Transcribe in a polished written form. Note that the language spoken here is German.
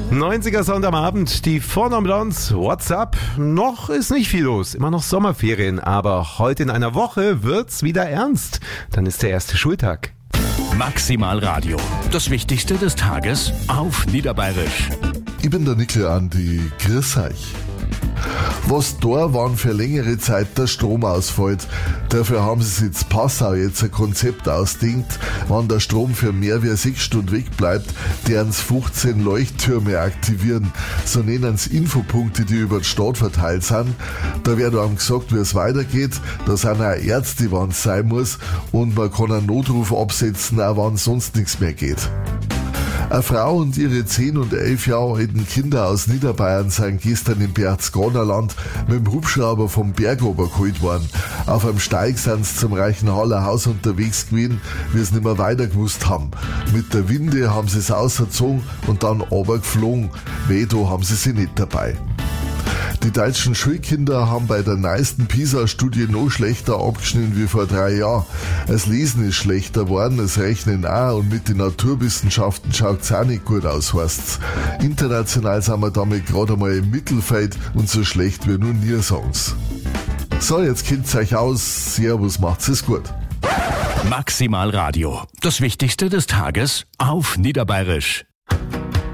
90er Sound am Abend, die Vornomblons, WhatsApp. Noch ist nicht viel los, immer noch Sommerferien, aber heute in einer Woche wird's wieder ernst. Dann ist der erste Schultag. Maximal Radio. Das Wichtigste des Tages auf Niederbayerisch. Ich bin der Nickel Andi. Grüß euch. Was da wann für längere Zeit der Strom ausfällt. Dafür haben sie sich in Passau jetzt ein Konzept ausdenkt, wann der Strom für mehr wie 6 Stunden wegbleibt, deren 15 Leuchttürme aktivieren. So nennen sie Infopunkte, die über die Stadt verteilt sind. Da wird einem gesagt, wie es weitergeht. Da sind auch Ärzte, wann es sein muss, und man kann einen Notruf absetzen, auch wenn sonst nichts mehr geht. Eine Frau und ihre 10 und 11 Jahre alten Kinder aus Niederbayern sind gestern im Berchtesgadenerland mit dem Hubschrauber vom Berg runtergeholt worden. Auf einem Steig sind sie zum Reichenhaller Haus unterwegs gewesen, wie sie nicht mehr weiter gewusst haben. Mit der Winde haben sie es ausgezogen und dann runtergeflogen. Weh, da haben sie nicht dabei. Die deutschen Schulkinder haben bei der neuesten PISA-Studie noch schlechter abgeschnitten wie vor 3 Jahren. Das Lesen ist schlechter geworden, das Rechnen auch, und mit den Naturwissenschaften schaut es auch nicht gut aus, heißt's. International sind wir damit gerade einmal im Mittelfeld und so schlecht wie noch nie, sagen's. So, jetzt kennt's euch aus. Servus, macht's es gut. Maximal Radio. Das Wichtigste des Tages auf Niederbayerisch.